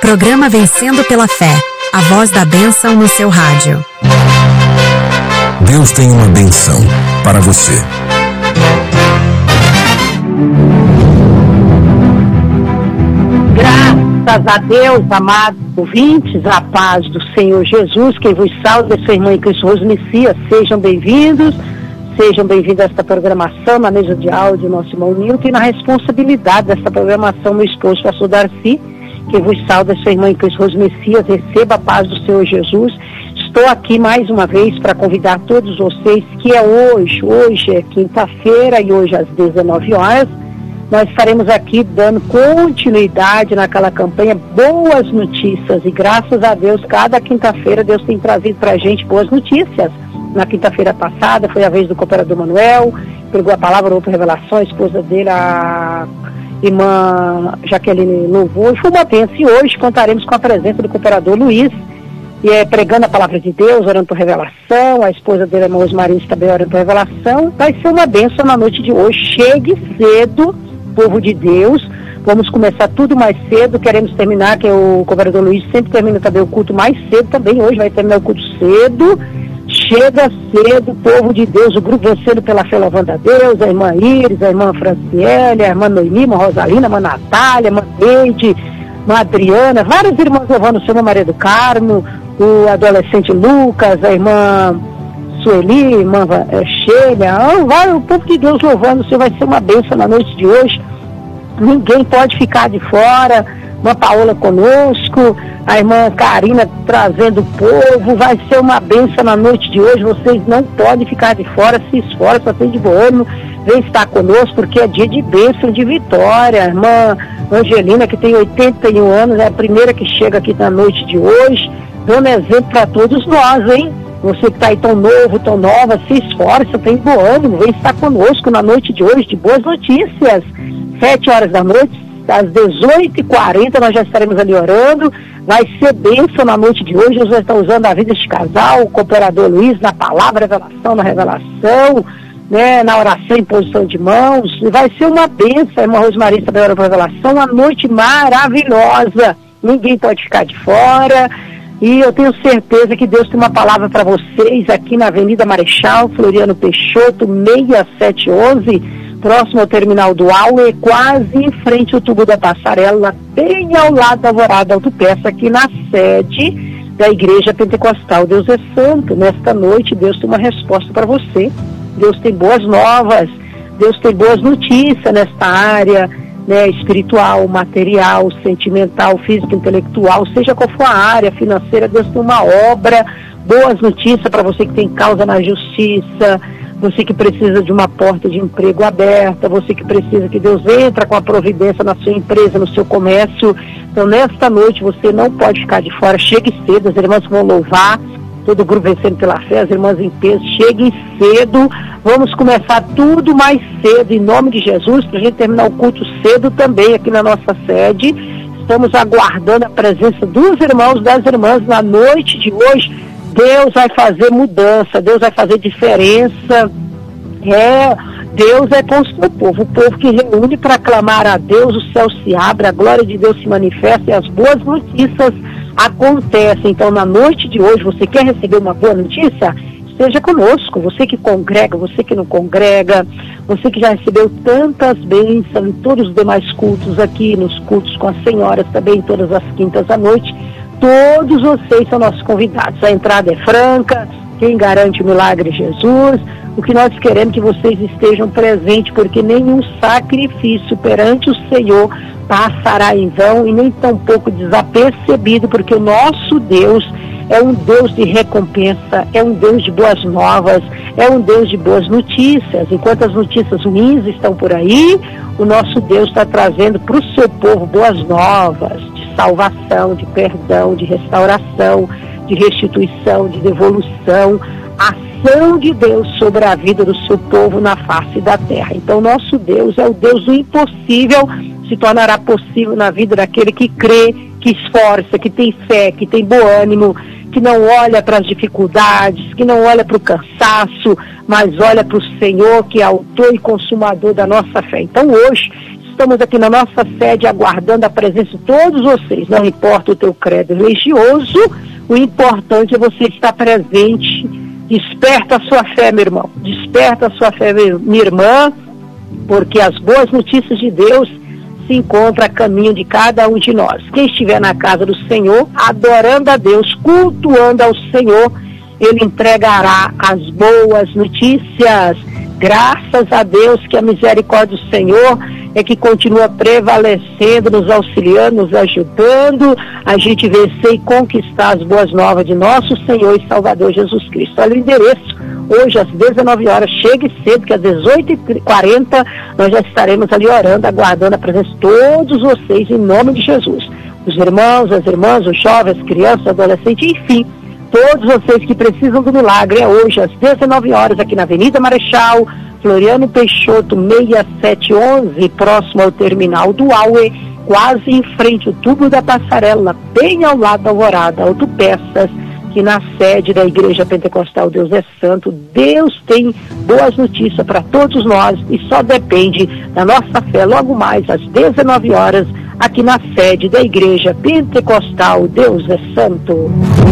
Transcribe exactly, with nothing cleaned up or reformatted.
Programa Vencendo pela Fé, a voz da bênção no seu rádio. Deus tem uma bênção para você. Graças a Deus, amados ouvintes, a paz do Senhor Jesus, quem vos salva é sua irmã em Cristo Rose Messias. Sejam bem-vindos, sejam bem-vindos a esta programação, na mesa de áudio, nosso irmão Nilton, e na responsabilidade desta programação, meu esposo, pastor Darcy, quem vos salva é sua irmã em Cristo Rose Messias. Receba a paz do Senhor Jesus. Estou aqui mais uma vez para convidar todos vocês que é hoje, hoje é quinta-feira e hoje às dezenove horas, nós estaremos aqui dando continuidade naquela campanha Boas Notícias, e graças a Deus, cada quinta-feira Deus tem trazido para a gente boas notícias. Na quinta-feira passada foi a vez do cooperador Manuel, pegou a palavra, outra revelação, a esposa dele, a irmã Jaqueline, louvou, foi uma bênção. E hoje contaremos com a presença do cooperador Luiz, e é pregando a palavra de Deus, orando por revelação. A esposa dele, a irmã Osmarinho, também orando por revelação. Vai ser uma bênção na noite de hoje. Chegue cedo, povo de Deus. Vamos começar tudo mais cedo. Queremos terminar, que o cooperador Luiz sempre termina também o culto mais cedo também. Hoje vai terminar o culto cedo. Chega cedo, povo de Deus. O grupo Vencendo pela Fé, louvando a Deus. A irmã Iris, a irmã Franciele, a irmã Noemi, a irmã Rosalina, a irmã Natália, a irmã Neide, a irmã Adriana. Várias irmãs louvando o Senhor, Maria do Carmo, o adolescente Lucas, a irmã Sueli, a irmã é, Sheila. Oh, vai, o povo de Deus louvando o Senhor. Vai ser uma bênção na noite de hoje. Ninguém pode ficar de fora. Irmã Paola conosco, a irmã Karina trazendo o povo. Vai ser uma bênção na noite de hoje. Vocês não podem ficar de fora. Se esforça, só tem de bom ânimo. Vem estar conosco, porque é dia de bênção, de vitória. A irmã Angelina, que tem oitenta e um anos, é a primeira que chega aqui na noite de hoje, dando exemplo para todos nós, hein? Você que está aí tão novo, tão nova, se esforça, tem bom ânimo. Vem estar conosco na noite de hoje, de boas notícias. Sete horas da noite, às dezoito e quarenta, nós já estaremos ali orando. Vai ser bênção na noite de hoje. Nós vamos estar usando a vida deste casal, o cooperador Luiz, na palavra, revelação, na revelação, né, na oração, imposição de mãos. E vai ser uma bênção. A irmã Rosmaria também ora para revelação. Uma noite maravilhosa. Ninguém pode ficar de fora. E eu tenho certeza que Deus tem uma palavra para vocês aqui na Avenida Marechal Floriano Peixoto, seis sete um um, próximo ao terminal do Aue, quase em frente ao tubo da passarela, bem ao lado da Alvorada Autopeça, aqui na sede da Igreja Pentecostal. Deus é santo. Nesta noite, Deus tem uma resposta para você. Deus tem boas novas. Deus tem boas notícias nesta área, né, espiritual, material, sentimental, física, intelectual, seja qual for a área financeira. Deus tem uma obra, boas notícias para você que tem causa na justiça, você que precisa de uma porta de emprego aberta, você que precisa que Deus entre com a providência na sua empresa, no seu comércio. Então, nesta noite, você não pode ficar de fora. Chegue cedo, as irmãs vão louvar, todo o grupo Vencendo pela Fé, as irmãs em peso, cheguem cedo. Vamos começar tudo mais cedo, em nome de Jesus, para a gente terminar o culto cedo também aqui na nossa sede. Estamos aguardando a presença dos irmãos, das irmãs na noite de hoje. Deus vai fazer mudança, Deus vai fazer diferença. É, Deus é com o seu povo, o povo que reúne para clamar a Deus, o céu se abre, a glória de Deus se manifesta e as boas notícias acontecem. Então, na noite de hoje, você quer receber uma boa notícia? Esteja conosco. Você que congrega, você que não congrega, você que já recebeu tantas bênçãos em todos os demais cultos aqui, nos cultos com as senhoras também, todas as quintas à noite, todos vocês são nossos convidados. A entrada é franca, quem garante o milagre é Jesus. O que nós queremos é que vocês estejam presentes, porque nenhum sacrifício perante o Senhor passará em vão e nem tampouco desapercebido, porque o nosso Deus é um Deus de recompensa, é um Deus de boas novas, é um Deus de boas notícias. Enquanto as notícias ruins estão por aí, o nosso Deus está trazendo para o seu povo boas novas, de salvação, de perdão, de restauração, de restituição, de devolução, ação de Deus sobre a vida do seu povo na face da terra. Então, nosso Deus é o Deus do impossível, se tornará possível na vida daquele que crê, que esforça, que tem fé, que tem bom ânimo, que não olha para as dificuldades, que não olha para o cansaço, mas olha para o Senhor, que é autor e consumador da nossa fé. Então, hoje, estamos aqui na nossa sede aguardando a presença de todos vocês. Não importa o teu credo religioso, o importante é você estar presente. Desperta a sua fé, meu irmão. Desperta a sua fé, minha irmã, porque as boas notícias de Deus se encontram a caminho de cada um de nós. Quem estiver na casa do Senhor, adorando a Deus, cultuando ao Senhor, Ele entregará as boas notícias. Graças a Deus que a misericórdia do Senhor é que continua prevalecendo, nos auxiliando, nos ajudando a gente vencer e conquistar as boas novas de nosso Senhor e Salvador Jesus Cristo. Olha o endereço, hoje às dezenove horas, chegue cedo, que às dezoito e quarenta nós já estaremos ali orando, aguardando a presença de todos vocês em nome de Jesus. Os irmãos, as irmãs, os jovens, as crianças, adolescentes, enfim, todos vocês que precisam do milagre, é hoje às dezenove horas aqui na Avenida Marechal Floriano Peixoto, seis sete um um, próximo ao terminal do Aue, quase em frente ao tubo da passarela, bem ao lado da Alvorada Autopeças, que na sede da Igreja Pentecostal Deus é Santo. Deus tem boas notícias para todos nós e só depende da nossa fé. Logo mais às dezenove horas, aqui na sede da Igreja Pentecostal Deus é Santo.